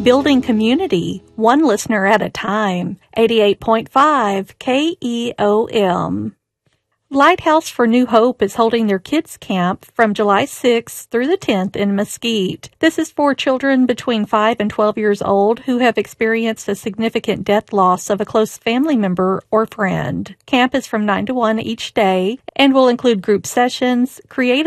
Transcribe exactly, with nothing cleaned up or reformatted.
building community, one listener at a time. eighty-eight point five K E O M. Lighthouse for New Hope is holding their kids camp from July sixth through the tenth in Mesquite. This is for children between five and twelve years old who have experienced a significant death loss of a close family member or friend. Camp is from nine to one each day and will include group sessions, creative